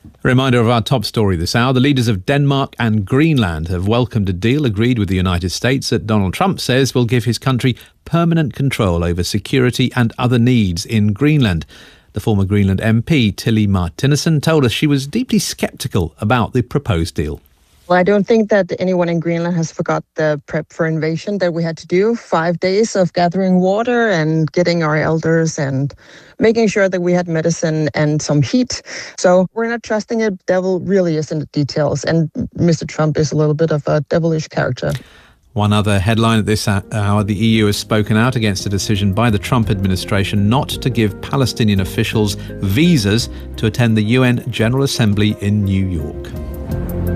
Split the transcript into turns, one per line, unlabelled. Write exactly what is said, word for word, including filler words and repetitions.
A reminder of our top story this hour. The leaders of Denmark and Greenland have welcomed a deal agreed with the United States that Donald Trump says will give his country permanent control over security and other needs in Greenland. The former Greenland M P, Tilly Martinussen, told us she was deeply sceptical about the proposed deal.
Well, I don't think that anyone in Greenland has forgot the prep for invasion that we had to do. Five days of gathering water and getting our elders and making sure that we had medicine and some heat. So we're not trusting it. Devil really is in the details. And Mister Trump is a little bit of a devilish character.
One other headline at this hour, the E U has spoken out against a decision by the Trump administration not to give Palestinian officials visas to attend the U N General Assembly in New York.